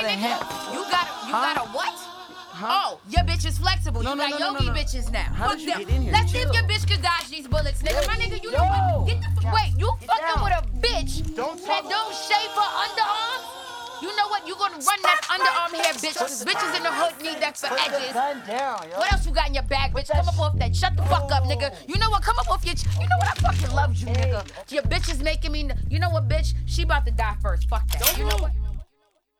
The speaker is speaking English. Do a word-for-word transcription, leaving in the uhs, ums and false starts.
a nigga. hand. You got a, you Huh? got a what? Huh? Oh, your bitch is flexible. No, you no, got no, no, yogi no, no. bitches now. How Fuck did you them. get in here? Let's see if Chill. your bitch can dodge these bullets, nigga. Hey, My nigga, you yo. know what? Get the f- wait. You Get fucking down. with a bitch Don't that talk- don't shave her underarms? You know what? You gonna run that underarm hair, bitch. Bitches in the hood need that for Put the edges. gun down, yo. What else you got in your bag, bitch? that Come up sh- off that. Shut the fuck up, nigga. You know what? Come up off your. Ch- you know what? I fucking loved you, Okay, nigga. Your bitch is making me. You know what, bitch? She about to die first. Fuck that. You know what?